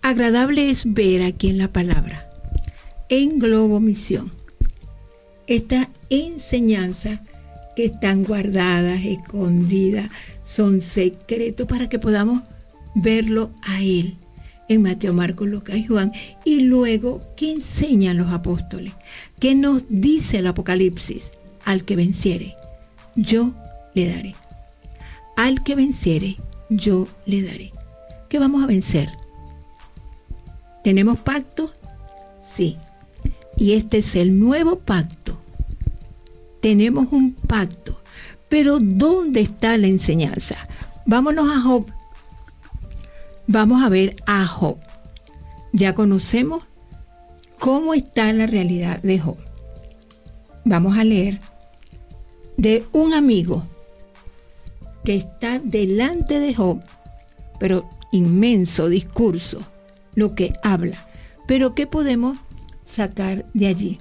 Agradable es ver aquí en la palabra, en Globo Misión, esta enseñanza que están guardadas, escondidas, son secretos para que podamos verlo a Él en Mateo, Marcos, Lucas y Juan. Y luego, ¿qué enseñan los apóstoles? ¿Qué nos dice el Apocalipsis? Al que venciere, yo le daré. Al que venciere, yo le daré. ¿Qué vamos a vencer? ¿Tenemos pacto? Sí. Y este es el nuevo pacto. Tenemos un pacto. Pero ¿dónde está la enseñanza? Vámonos a Job. Vamos a ver a Job. Ya conocemos cómo está la realidad de Job. Vamos a leer de un amigo que está delante de Job, pero inmenso discurso, lo que habla. Pero ¿qué podemos sacar de allí?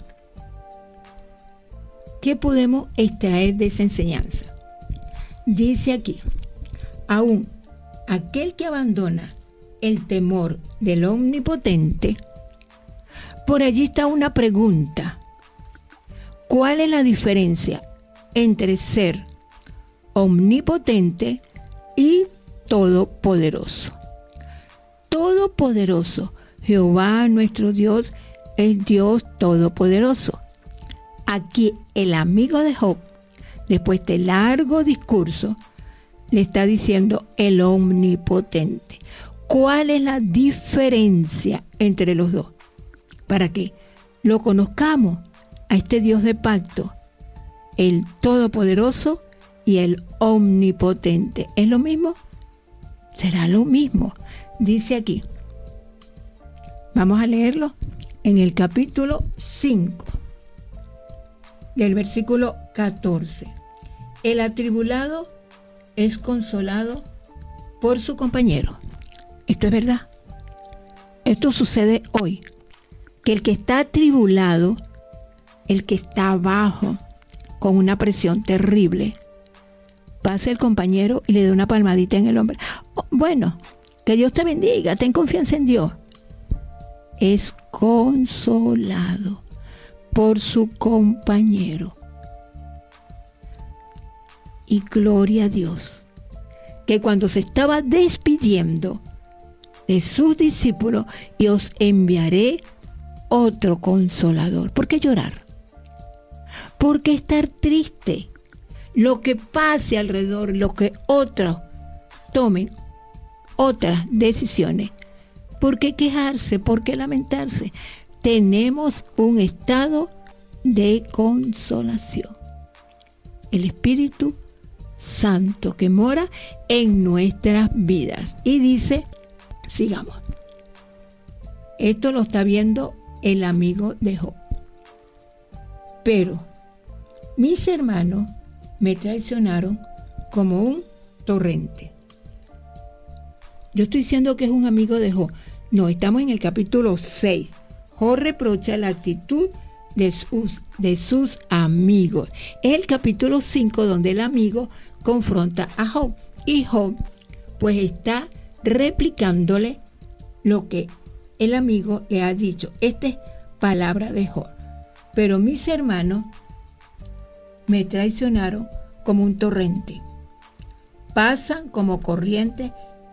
¿Qué podemos extraer de esa enseñanza? Dice aquí, aún aquel que abandona el temor del Omnipotente, por allí está una pregunta. ¿Cuál es la diferencia entre ser omnipotente y todopoderoso? Todopoderoso, Jehová nuestro Dios es Dios todopoderoso. Aquí el amigo de Job, después de largo discurso, le está diciendo el omnipotente. ¿Cuál es la diferencia entre los dos? Para que lo conozcamos a este Dios de pacto, el todopoderoso y el omnipotente. ¿Es lo mismo? Será lo mismo. Dice aquí, vamos a leerlo en el capítulo 5, del versículo 14. El atribulado es consolado por su compañero. Esto es verdad. Esto sucede hoy. Que el que está atribulado, el que está abajo, con una presión terrible, pase el compañero y le dé una palmadita en el hombro. Oh, bueno, que Dios te bendiga, ten confianza en Dios. Es consolado por su compañero. Y gloria a Dios, que cuando se estaba despidiendo de sus discípulos, y os enviaré otro consolador. ¿Por qué llorar? ¿Por qué estar triste? Lo que pase alrededor, lo que otros tomen otras decisiones. ¿Por qué quejarse? ¿Por qué lamentarse? Tenemos un estado de consolación. El Espíritu Santo que mora en nuestras vidas. Y dice, sigamos. Esto lo está viendo el amigo de Job. Pero mis hermanos me traicionaron como un torrente. Yo estoy diciendo que es un amigo de Job. No, estamos en el capítulo 6. Job reprocha la actitud de sus amigos. Es el capítulo 5 donde el amigo confronta a Job. Y Job pues está replicándole lo que el amigo le ha dicho. Esta es palabra de Job. Pero mis hermanos me traicionaron como un torrente. Pasan como corrientes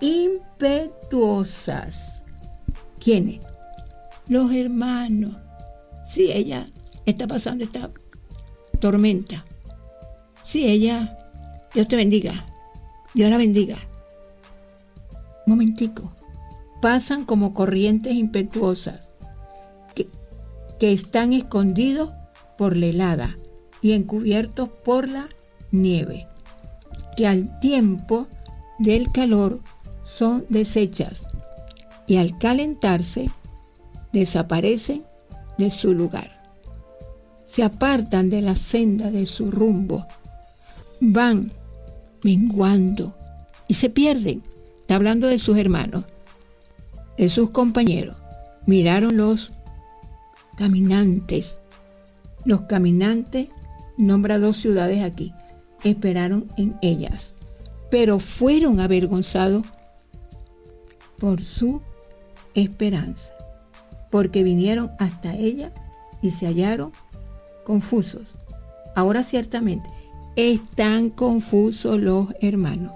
impetuosas. ¿Quiénes? Los hermanos. Sí, ella está pasando esta tormenta. Sí, ella, Dios te bendiga. Dios la bendiga. Un momentico. Pasan como corrientes impetuosas que están escondidos por la helada y encubiertos por la nieve, que al tiempo del calor son deshechas y al calentarse desaparecen de su lugar. Se apartan de la senda de su rumbo, van menguando y se pierden. Está hablando de sus hermanos, de sus compañeros. Miraron los caminantes. Los caminantes, nombra 2 ciudades aquí, esperaron en ellas, pero fueron avergonzados por su esperanza, porque vinieron hasta ella y se hallaron confusos. Ahora ciertamente están confusos los hermanos.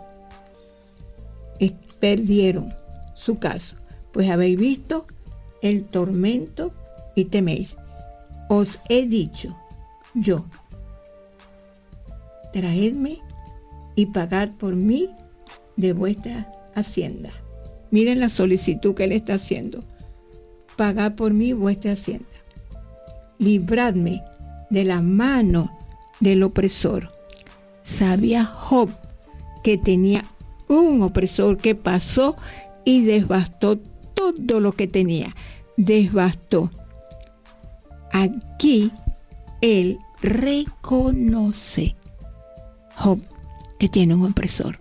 Perdieron su caso, pues habéis visto el tormento y teméis. Os he dicho yo, traedme y pagad por mí de vuestra hacienda. Miren la solicitud que él está haciendo. Pagad por mí vuestra hacienda. Libradme de la mano del opresor. Sabía Job que tenía un opresor que pasó y devastó todo lo que tenía. Devastó. Aquí él reconoce, Job, que tiene un opresor.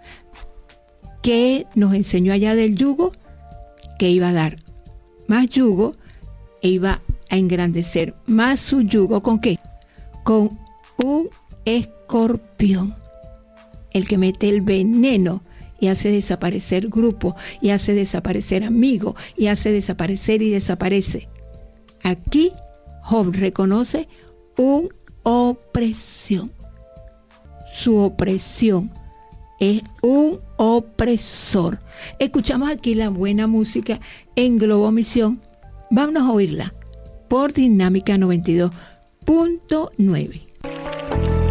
Que nos enseñó allá del yugo, que iba a dar más yugo e iba a engrandecer más su yugo. ¿Con qué? Con un escorpión, el que mete el veneno y hace desaparecer grupos, y hace desaparecer amigos, y hace desaparecer y desaparece. Aquí Job reconoce una opresión. Su opresión es un opresor. Escuchamos aquí la buena música en Globo Misión. Vámonos a oírla por Dinámica 92.9.